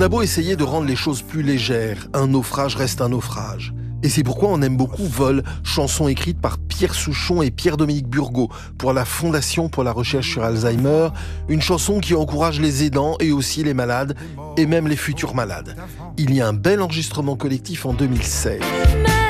a beau essayer de rendre les choses plus légères, un naufrage reste un naufrage. Et c'est pourquoi on aime beaucoup Vol, chanson écrite par Pierre Souchon et Pierre-Dominique Burgot pour la Fondation pour la recherche sur Alzheimer, une chanson qui encourage les aidants et aussi les malades, et même les futurs malades. Il y a un bel enregistrement collectif en 2016.